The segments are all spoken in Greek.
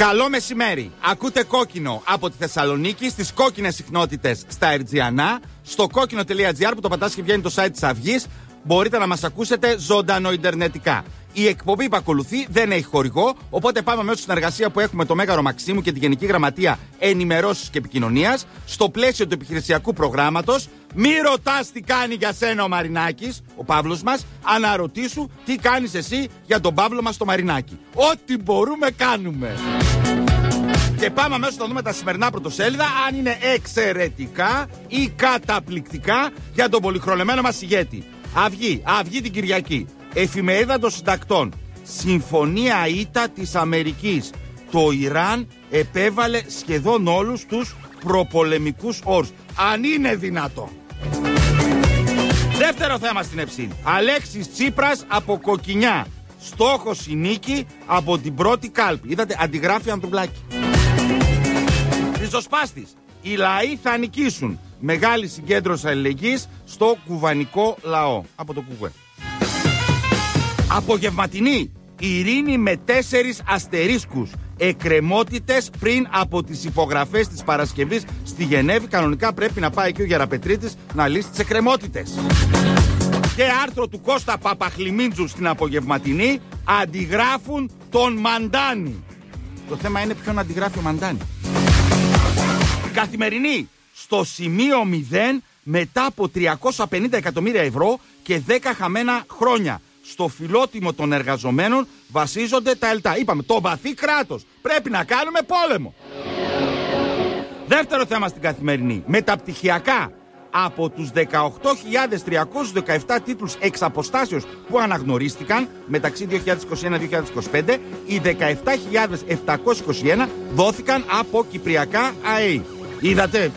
Καλό μεσημέρι. Ακούτε Κόκκινο από τη Θεσσαλονίκη στις κόκκινες συχνότητες στα Ερτζιανά. Στο κόκκινο.gr που το πατάς και βγαίνει το site της Αυγής. Μπορείτε να μας ακούσετε ζωντανοιντερνετικά. Η εκπομπή που ακολουθεί δεν έχει χορηγό, οπότε πάμε μέσω στην εργασία που έχουμε το Μέγαρο Μαξίμου και τη Γενική Γραμματεία Ενημερώσεις και Επικοινωνίας. Στο πλαίσιο του επιχειρησιακού προγράμματος, μη ρωτάς τι κάνει για σένα ο Μαρινάκης, ο Παύλος μας, αναρωτήσου τι κάνεις εσύ για τον Παύλο μας το Μαρινάκη. Ό,τι μπορούμε κάνουμε. Και πάμε αμέσως να δούμε τα σημερινά πρωτοσέλιδα, αν είναι εξαιρετικά ή καταπληκτικά για τον πολυχρονεμένο μας ηγέτη. Αυγή την Κυριακή. Εφημερίδα των Συντακτών. Συμφωνία ήττα της Αμερικής. Το Ιράν επέβαλε σχεδόν όλους τους προπολεμικούς όρους. Αν είναι δυνατό. Δεύτερο θέμα στην Ευσύνη. Αλέξης Τσίπρας από Κοκκινιά. Στόχος η νίκη από την πρώτη κάλπη. Είδατε, αντιγράφει Ανδρουλάκη. Ριζοσπάστης. Οι λαοί θα νικήσουν. Μεγάλη συγκέντρωση αλληλεγγύης στο κουβανικό λαό. Από το Κουβέ. Απογευματινή. Ειρήνη με 4 αστερίσκους. Εκκρεμότητες πριν από τις υπογραφές της Παρασκευής στη Γενέβη. Κανονικά πρέπει να πάει και ο Γεραπετρίτης να λύσει τις εκκρεμότητες. Και άρθρο του Κώστα Παπαχλιμίντζου στην Απογευματινή. Αντιγράφουν τον Μαντάνη. Το θέμα είναι ποιον αντιγράφει ο Μαντάνη. Καθημερινή. Στο σημείο 0 μετά από 350 εκατομμύρια ευρώ και 10 χαμένα χρόνια. Στο φιλότιμο των εργαζομένων βασίζονται τα ΕΛΤΑ. Είπαμε, το βαθύ κράτος. Πρέπει να κάνουμε πόλεμο. Δεύτερο θέμα στην Καθημερινή. Μεταπτυχιακά. Από τους 18.317 τίτλους εξ αποστάσεως που αναγνωρίστηκαν μεταξύ 2021-2025, οι 17.721 δόθηκαν από Κυπριακά ΑΕΗ. Είδατε,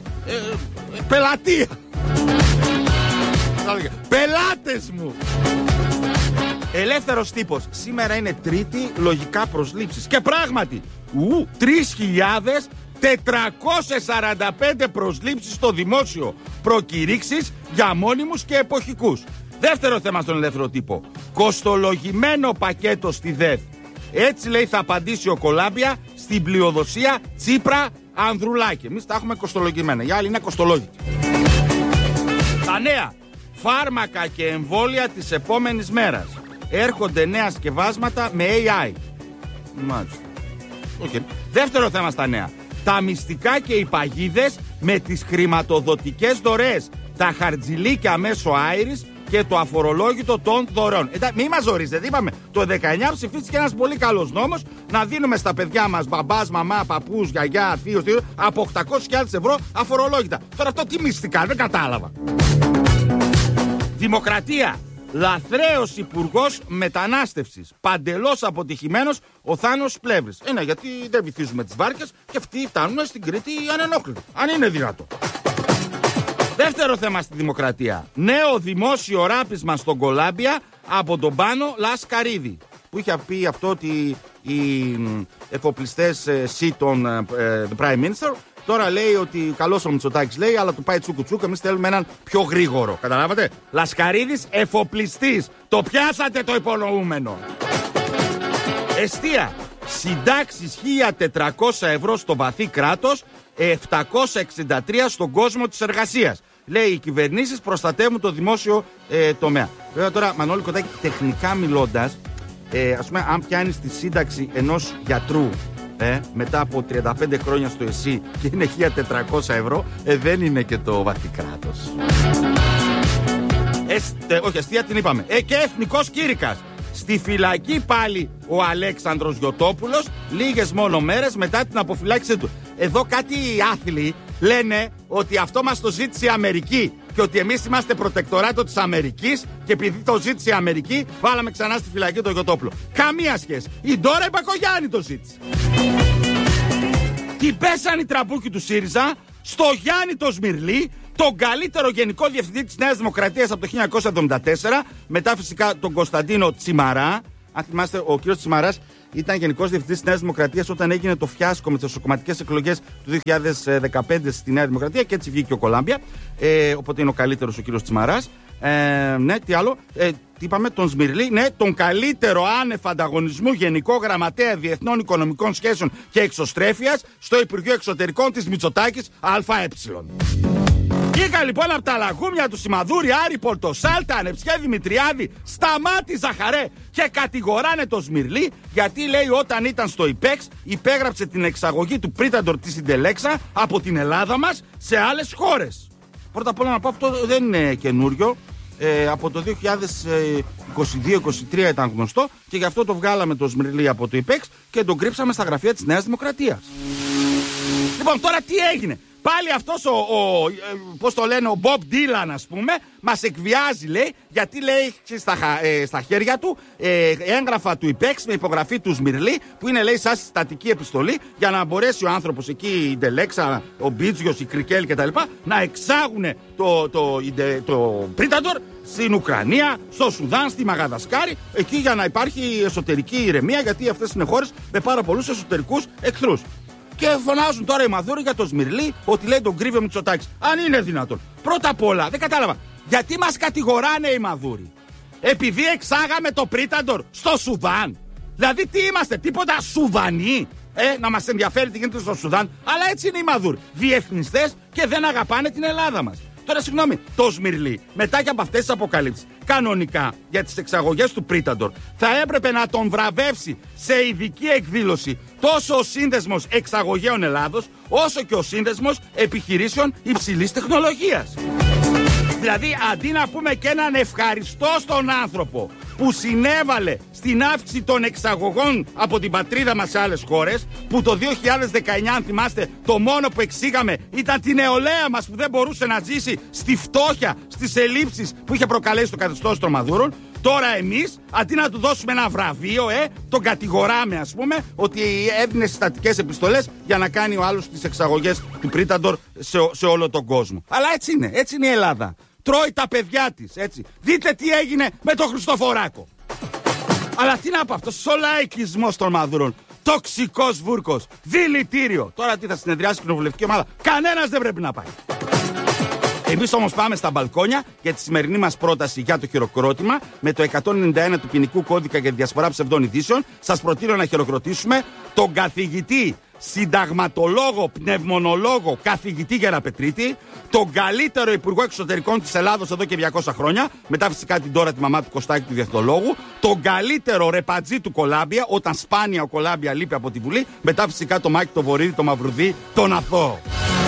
πελατεία. Πελάτες μου. Ελεύθερος τύπος. Σήμερα είναι Τρίτη, λογικά προσλήψεις. Και πράγματι, 3.445 προσλήψεις στο δημόσιο. Προκηρύξεις για μόνιμους και εποχικούς. Δεύτερο θέμα στον ελεύθερο τύπο. Κοστολογημένο πακέτο στη ΔΕΔ. Έτσι λέει θα απαντήσει ο Κολάμπια στην πλειοδοσία Τσίπρα Ανδρουλάκη. Εμείς τα έχουμε κοστολογημένα. Οι άλλοι είναι κοστολόγητοι. Τα νέα. Φάρμακα και εμβόλια της επόμενης μέρας. Έρχονται νέα σκευάσματα με AI. Μάλιστα. Okay. Δεύτερο θέμα στα νέα. Τα μυστικά και οι παγίδες με τις χρηματοδοτικές δωρεές. Τα χαρτζηλίκια μέσω Άιρις και το αφορολόγητο των δωρεών. Μη μας ζορίζετε, είπαμε. Το 19 ψηφίστηκε ένας πολύ καλός νόμος να δίνουμε στα παιδιά μας, μπαμπάς, μαμά, παππούς, γιαγιά, θείος, από 800.000 ευρώ αφορολόγητα. Τώρα αυτό τι μυστικά, δεν κατάλαβα. Δημοκρατία. Λαθρέος υπουργός μετανάστευσης. Παντελώς αποτυχημένος ο Θάνος Πλεύρης. Γιατί δεν βυθίζουμε τις βάρκες και αυτοί φτάνουν στην Κρήτη ανενόχλητοι. Αν είναι δυνατό. Δεύτερο θέμα στη Δημοκρατία. Νέο δημόσιο ράπισμα στον Κολάμπια από τον Πάνο Λασκαρίδη. Που είχε πει αυτό ότι οι εφοπλιστές των the Prime Minister. Τώρα λέει ότι καλώς ο Μητσοτάκης λέει, αλλά του πάει τσούκου. Εμείς θέλουμε έναν πιο γρήγορο. Καταλάβατε. Λασκαρίδης εφοπλιστής. Το πιάσατε το υπονοούμενο. Εστία. Συντάξεις 1.400 ευρώ στο βαθύ κράτος, 763 στον κόσμο της εργασίας. Λέει οι κυβερνήσεις προστατεύουν το δημόσιο τομέα. Βέβαια τώρα, Μανώλη Κοντάκη, τεχνικά μιλώντας, ας πούμε, αν πιάνεις τη σύνταξη ενός γιατρού μετά από 35 χρόνια στο ΕΣΥ και είναι 1.400 ευρώ, δεν είναι και το βαθύ κράτος. Όχι, αστεία την είπαμε. Και εθνικός κήρυκας. Στη φυλακή πάλι ο Αλέξανδρος Γιωτόπουλος, λίγες μόνο μέρες μετά την αποφυλάκησή του. Εδώ κάτι άθλοι λένε ότι αυτό μας το ζήτησε η Αμερική και ότι εμείς είμαστε προτεκτοράτο της Αμερικής και επειδή το ζήτησε η Αμερική βάλαμε ξανά στη φυλακή τον Γιωτόπουλο. Καμία σχέση. Η Ντόρα Μπακογιάννη το ζήτησε. Τι πέσαν οι τραμπούκοι του ΣΥΡΙΖΑ στο Γιάννη το Σμυρλή, τον καλύτερο γενικό διευθυντή της Νέας Δημοκρατίας από το 1974, μετά φυσικά τον Κωνσταντίνο Τσιμαρά. Αν θυμάστε, ο κύριος Τσιμαράς ήταν γενικός διευθυντής της Νέας Δημοκρατίας όταν έγινε το φιάσκο με τις εσωκομματικές εκλογές του 2015 στη Νέα Δημοκρατία και έτσι βγήκε ο Κολάμπια. Οπότε είναι ο καλύτερος ο κύριος Τσιμαράς. Ναι, τι άλλο. Τι είπαμε, τον Σμυρλή, ναι, τον καλύτερο άνευ ανταγωνισμού Γενικό Γραμματέα Διεθνών Οικονομικών Σχέσεων και Εξωστρέφειας στο Υπουργείο Εξωτερικών της Μητσοτάκης ΑΕ. Βγήκα λοιπόν από τα λαγούμια του Σιμαδούρη, Άρη Πορτοσάλτα, Ανεψιά Δημητριάδη, Σταμάτη Ζαχαρέ και κατηγοράνε τον Σμυρλή γιατί λέει όταν ήταν στο ΙΠΕΞ υπέγραψε την εξαγωγή του πρίταντορ της Ιντελέξα από την Ελλάδα μας σε άλλες χώρες. Πρώτα απ' όλα να πω αυτό δεν είναι καινούριο. Από το 2022-2023 ήταν γνωστό και γι' αυτό το βγάλαμε το Σμυρλή από το ΙΠΕΞ και τον κρύψαμε στα γραφεία της Νέας Δημοκρατίας. Λοιπόν, τώρα τι έγινε? Πάλι αυτός πώς το λένε, ο Μπομπ Ντίλαν, ας πούμε, μας εκβιάζει, λέει, γιατί λέει στα χέρια του έγγραφα του ΙΠΕΞ με υπογραφή του Σμυρλή, που είναι, λέει, σαν συστατική επιστολή, για να μπορέσει ο άνθρωπος εκεί, η Ντελέξα, ο Μπίτζιος, η Κρικέλ κτλ., να εξάγουν το πρίταντορ στην Ουκρανία, στο Σουδάν, στη Μαγαδασκάρη, εκεί για να υπάρχει εσωτερική ηρεμία, γιατί αυτές είναι χώρες με πάρα πολλούς εσωτερικούς εχθρούς. Και φωνάζουν τώρα οι Μαδούροι για τον Σμυρλή ότι λέει τον κρύβε Μητσοτάκης. Αν είναι δυνατόν. Πρώτα απ' όλα, δεν κατάλαβα. Γιατί μας κατηγοράνε οι Μαδούροι? Επειδή εξάγαμε το πρίταντορ στο Σουδάν. Δηλαδή τι είμαστε, τίποτα Σουδανοί? Να μας ενδιαφέρει τι γίνεται στο Σουδάν. Αλλά έτσι είναι οι Μαδούροι. Διεθνιστές και δεν αγαπάνε την Ελλάδα μας. Τώρα συγγνώμη, το Σμυρλή μετά και από αυτές τις αποκαλύψεις, κανονικά για τις εξαγωγές του πρίταντορ θα έπρεπε να τον βραβεύσει σε ειδική εκδήλωση τόσο ο Σύνδεσμος Εξαγωγέων Ελλάδος όσο και ο Σύνδεσμος Επιχειρήσεων Υψηλής Τεχνολογίας. Δηλαδή αντί να πούμε και έναν ευχαριστώ στον άνθρωπο που συνέβαλε στην αύξηση των εξαγωγών από την πατρίδα μας σε άλλες χώρες, που το 2019 αν θυμάστε το μόνο που εξήγαμε ήταν την νεολαία μας που δεν μπορούσε να ζήσει στη φτώχεια, στις ελλείψεις που είχε προκαλέσει το καθεστώς των Μαδούρων, τώρα εμείς αντί να του δώσουμε ένα βραβείο, τον κατηγοράμε ας πούμε ότι έδινε συστατικές επιστολές για να κάνει ο άλλος τις εξαγωγές του πρίταντορ σε όλο τον κόσμο. Αλλά έτσι είναι η Ελλάδα. Τρώει τα παιδιά της, έτσι. Δείτε τι έγινε με τον Χριστοφοράκο. Αλλά τι να πω, αυτός ο λαϊκισμός των Μαδούρων, τοξικός βούρκος, δηλητήριο. Τώρα τι θα συνεδριάσει η κοινοβουλευτική ομάδα? Κανένας δεν πρέπει να πάει. Εμείς όμως πάμε στα μπαλκόνια για τη σημερινή μας πρόταση για το χειροκρότημα με το 191 του ποινικού κώδικα για τη διασπορά ψευδών ειδήσεων. Σας προτείνω να χειροκροτήσουμε τον καθηγητή, συνταγματολόγο, πνευμονολόγο, καθηγητή Γεραπετρίτη, τον καλύτερο υπουργό εξωτερικών της Ελλάδος εδώ και 200 χρόνια, μετά φυσικά την τώρα τη μαμά του Κωστάκη του διεθνολόγου, τον καλύτερο ρεπατζή του Κολάμπια, όταν σπάνια ο Κολάμπια λείπει από τη Βουλή, μετά φυσικά το Μάκη, το Βορύδη, το Μαυρουδί, τον Αθώο.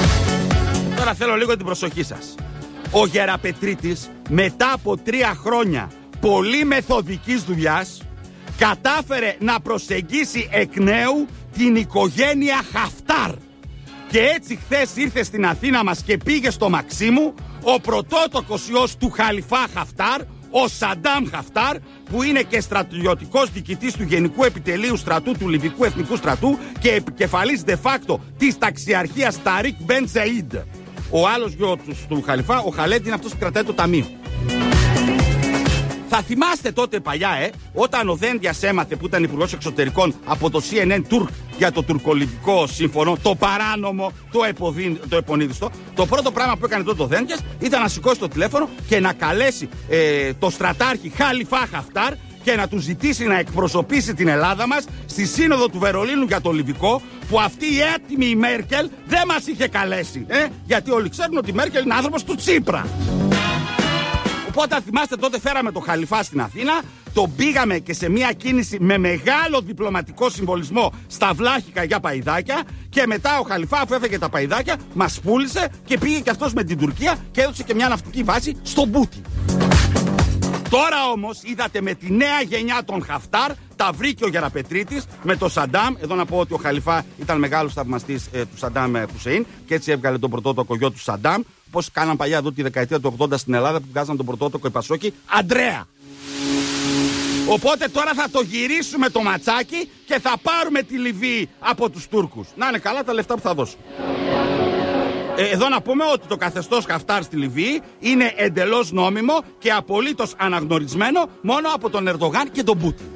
Τώρα θέλω λίγο την προσοχή σας. Ο Γεραπετρίτης μετά από 3 χρόνια πολύ μεθοδικής δουλειάς κατάφερε να προσεγγίσει εκ νέου την οικογένεια Χαφτάρ. Και έτσι χθες ήρθε στην Αθήνα μας και πήγε στο Μαξίμου ο πρωτότοκος ιός του Χαλιφά Χαφτάρ, ο Σαντάμ Χαφτάρ, που είναι και στρατιωτικός διοικητής του Γενικού Επιτελείου Στρατού του Λιβικού Εθνικού Στρατού και επικεφαλής de facto της ταξιαρχίας Ταρίκ Μπεν Σεΐντ. Ο άλλος γιος του Χαλιφά, ο Χαλέτ, είναι αυτός που κρατάει το ταμείο. Θα θυμάστε τότε παλιά, όταν ο Δένδιας έμαθε, που ήταν υπουργός εξωτερικών, από το CNN Turk για το τουρκολιβικό σύμφωνο, το παράνομο, το επονίδιστο, το πρώτο πράγμα που έκανε τότε ο Δένδιας ήταν να σηκώσει το τηλέφωνο και να καλέσει το στρατάρχη Χαλιφά Χαφτάρ και να του ζητήσει να εκπροσωπήσει την Ελλάδα μας στη Σύνοδο του Βερολίνου για το Λιβικό, που αυτή η έτοιμη η Μέρκελ δεν μας είχε καλέσει. Γιατί όλοι ξέρουν ότι η Μέρκελ είναι άνθρωπος του Τσίπρα. Οπότε αν θυμάστε τότε φέραμε το Χαλιφά στην Αθήνα, τον πήγαμε και σε μια κίνηση με μεγάλο διπλωματικό συμβολισμό στα Βλάχικα για παϊδάκια, και μετά ο Χαλιφά, αφού έφεγε τα παϊδάκια, μας πούλησε και πήγε και αυτός με την Τουρκία και έδωσε και μια ναυτική βάση στο Μπούτι. Τώρα όμως είδατε με τη νέα γενιά των Χαφτάρ τα βρήκε ο Γεραπετρίτης με το Σαντάμ. Εδώ να πω ότι ο Χαλιφά ήταν μεγάλος θαυμαστής του Σαντάμ Χουσέιν και έτσι έβγαλε τον πρωτότοκο γιο του Σαντάμ. Πώς κάναν παλιά εδώ τη δεκαετία του 80 στην Ελλάδα που βγάζαν τον πρωτότοκο Πασόκη Αντρέα. Οπότε τώρα θα το γυρίσουμε το ματσάκι και θα πάρουμε τη Λιβύη από τους Τούρκους. Να είναι καλά τα λεφτά που θα δώσουν. Εδώ να πούμε ότι το καθεστώς Χαφτάρ στη Λιβύη είναι εντελώς νόμιμο και απολύτως αναγνωρισμένο μόνο από τον Ερντογάν και τον Πούτιν.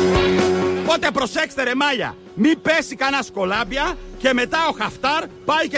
Οπότε προσέξτε ρε μάλια, μη πέσει κανένα Κολάμπια και μετά ο Χαφτάρ πάει και